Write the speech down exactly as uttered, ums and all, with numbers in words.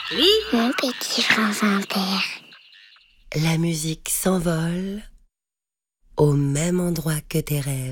Oui, Mon petit France Inter. La musique s'envole au même endroit que tes rêves.